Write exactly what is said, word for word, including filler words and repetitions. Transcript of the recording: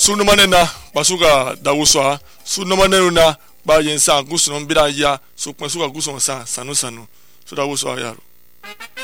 Sunumanena basuka dawuswa sunumanena ba yensa gusuno bida ya so kwen suka gusuno sa sanu sanu so dawuswa yaro.